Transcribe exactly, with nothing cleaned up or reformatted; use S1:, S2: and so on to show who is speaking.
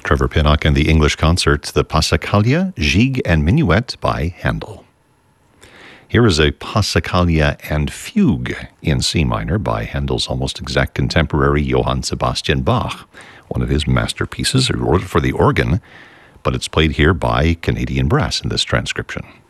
S1: Trevor Pinnock and the English Concert, the Passacaglia, Gigue and Minuet by Handel. Here is a Passacaglia and Fugue in C minor by Handel's almost exact contemporary Johann Sebastian Bach, one of his masterpieces. He wrote it for the organ, but it's played here by Canadian brass in this transcription.